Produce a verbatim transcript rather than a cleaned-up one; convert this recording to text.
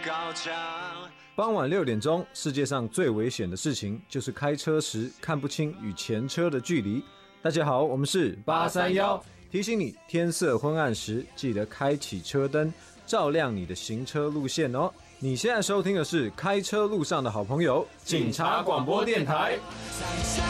傍晚六点钟，世界上最危险的事情就是开车时看不清与前车的距离。大家好，我们是八三一，提醒你天色昏暗时记得开启车灯，照亮你的行车路线哦。你现在收听的是开车路上的好朋友——警察广播电台。